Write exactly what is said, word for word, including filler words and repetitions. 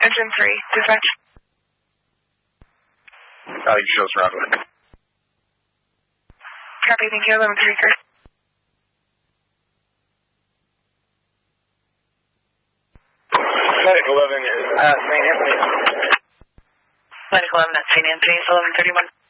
Engine three, dispatch. Uh, you shows Rockland. Copy, thank you, eleven three, sir. Medic eleven, uh, Saint Anthony. Medic eleven at Saint Anthony's, eleven thirty-one.